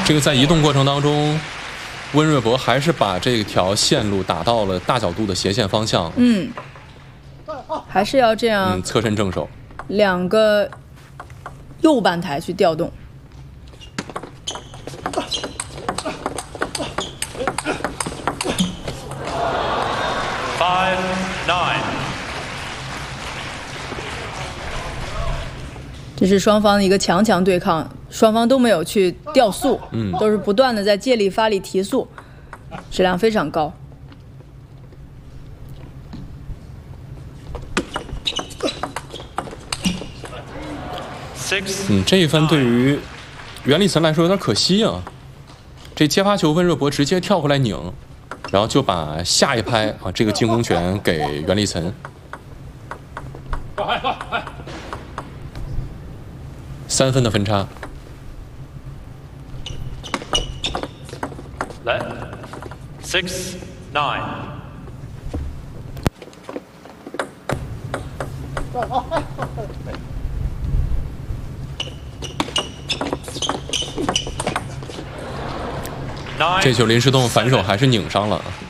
这个在移动过程当中，温瑞博还是把这条线路打到了大角度的斜线方向。 还是要这样。 侧身正手， 两个右半台去调动。 5-9。 这是双方的一个强强对抗，双方都没有去调速，都是不断的在借力发力提速，质量非常高。 这一分对于袁立岑来说有点可惜啊。这接发球温热博直接跳回来拧，然后就把下一拍啊这个进攻权给袁立岑。3分的分差。 来 6-9。 这球林诗栋反手还是拧上了。